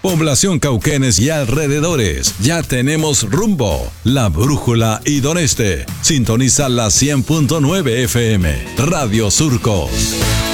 Población Cauquenes y alrededores. Ya tenemos rumbo. La Brújula y Don Este. Sintoniza la 100.9 FM. Radio Surcos.